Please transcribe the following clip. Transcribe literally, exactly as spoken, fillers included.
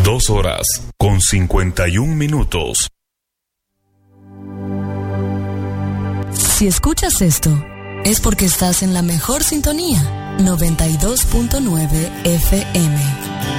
Dos horas con cincuenta y un minutos. Si escuchas esto, es porque estás en la mejor sintonía, noventa y dos punto nueve F M.